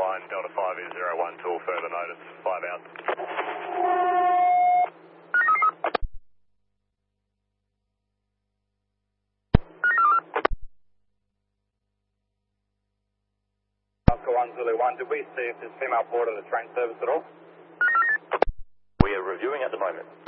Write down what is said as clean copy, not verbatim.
line, Delta 5 is 01 till further notice, 5 out. Oscar 1 Zulu 1, did we see if there's female board of the train service at all? We are reviewing at the moment.